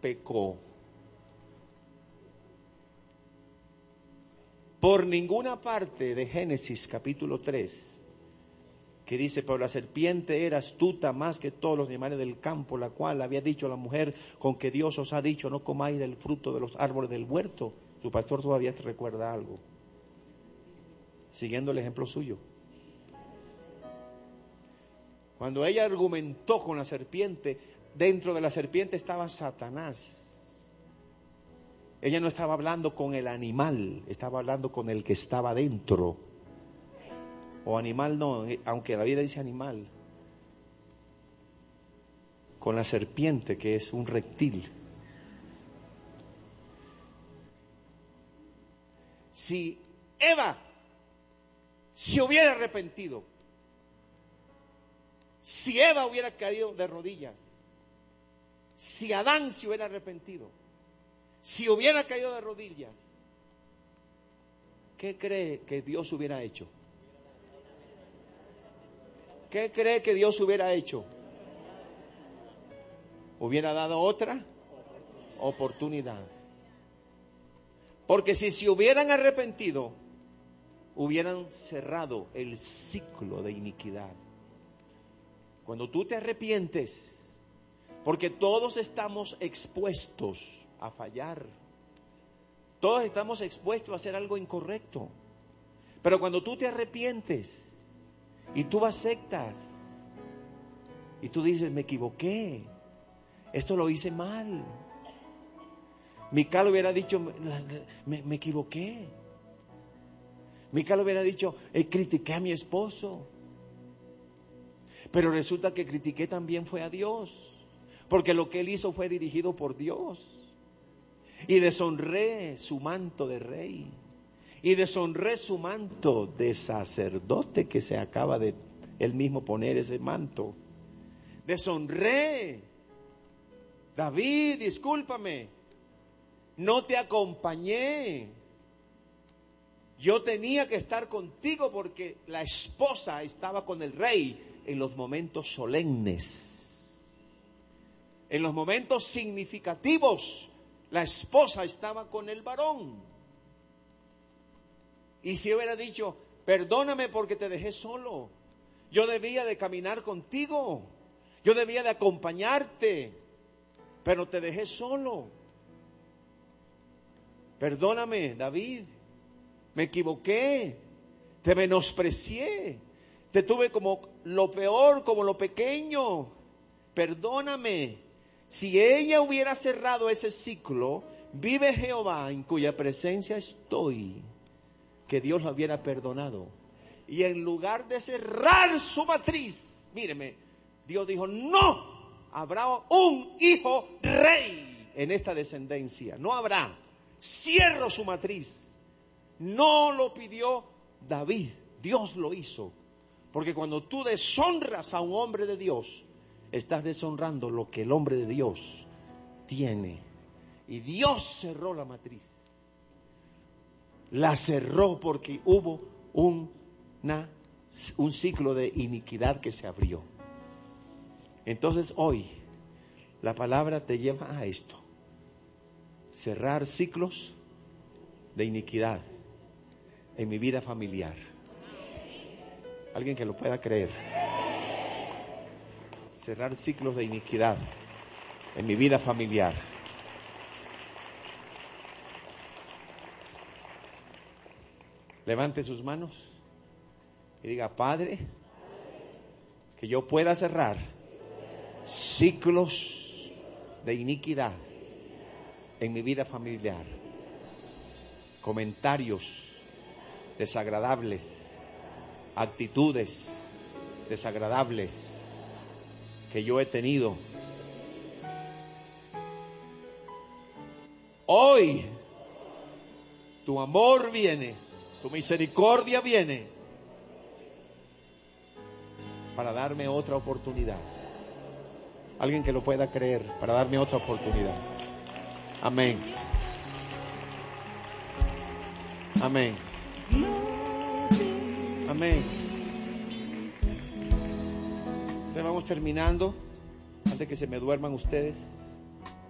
pecó. Por ninguna parte de Génesis capítulo 3, que dice, pero la serpiente era astuta más que todos los animales del campo, la cual había dicho a la mujer, con que Dios os ha dicho, no comáis del fruto de los árboles del huerto. Su pastor todavía te recuerda algo, siguiendo el ejemplo suyo. Cuando ella argumentó con la serpiente, dentro de la serpiente estaba Satanás. Ella no estaba hablando con el animal, estaba hablando con el que estaba dentro. O animal no, aunque la Biblia dice animal. Con la serpiente, que es un reptil. Si Eva se hubiera arrepentido, si Eva hubiera caído de rodillas, si Adán se hubiera arrepentido, si hubiera caído de rodillas, ¿qué cree que Dios hubiera hecho? ¿Qué cree que Dios hubiera hecho? Hubiera dado otra oportunidad. Porque si se hubieran arrepentido, hubieran cerrado el ciclo de iniquidad. Cuando tú te arrepientes, porque todos estamos expuestos a fallar, todos estamos expuestos a hacer algo incorrecto, pero cuando tú te arrepientes y tú aceptas y tú dices, me equivoqué, esto lo hice mal. Mical hubiera dicho, me equivoqué. Mical hubiera dicho, critiqué a mi esposo. Pero resulta que critiqué también fue a Dios, porque lo que él hizo fue dirigido por Dios. Y deshonré su manto de rey, y deshonré su manto de sacerdote, que se acaba de él mismo poner ese manto. Deshonré. David, discúlpame, no te acompañé. Yo tenía que estar contigo porque la esposa estaba con el rey en los momentos solemnes, en los momentos significativos. La esposa estaba con el varón. Y si hubiera dicho, perdóname porque te dejé solo, yo debía de caminar contigo, yo debía de acompañarte, pero te dejé solo. Perdóname, David, me equivoqué, te menosprecié, te tuve como lo peor, como lo pequeño. Perdóname. Si ella hubiera cerrado ese ciclo, vive Jehová en cuya presencia estoy, que Dios la hubiera perdonado. Y en lugar de cerrar su matriz, míreme, Dios dijo, no, habrá un hijo rey en esta descendencia. No habrá. Cierro su matriz. No lo pidió David, Dios lo hizo. Porque cuando tú deshonras a un hombre de Dios, estás deshonrando lo que el hombre de Dios tiene. Y Dios cerró la matriz. La cerró porque hubo un ciclo de iniquidad que se abrió. Entonces hoy la palabra te lleva a esto: cerrar ciclos de iniquidad en mi vida familiar. Alguien que lo pueda creer. Cerrar ciclos de iniquidad en mi vida familiar. Levante sus manos y diga, Padre, que yo pueda cerrar ciclos de iniquidad en mi vida familiar. Comentarios desagradables, actitudes desagradables que yo he tenido. Hoy tu amor viene, tu misericordia viene para darme otra oportunidad. Alguien que lo pueda creer, para darme otra oportunidad. Amén. Amén. Amén. Entonces vamos terminando, antes que se me duerman ustedes.